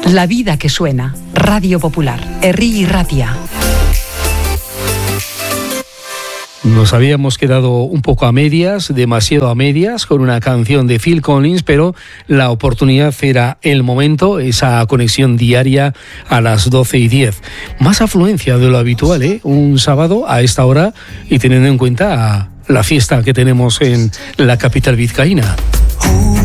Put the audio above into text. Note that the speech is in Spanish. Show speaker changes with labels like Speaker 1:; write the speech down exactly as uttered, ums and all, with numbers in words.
Speaker 1: La vida que suena. Radio Popular. Herri y Ratia.
Speaker 2: Nos habíamos quedado un poco a medias, demasiado a medias, con una canción de Phil Collins, pero la oportunidad era el momento, esa conexión diaria a las doce y diez. Más afluencia de lo habitual, ¿eh? Un sábado a esta hora y teniendo en cuenta la fiesta que tenemos en la capital vizcaína.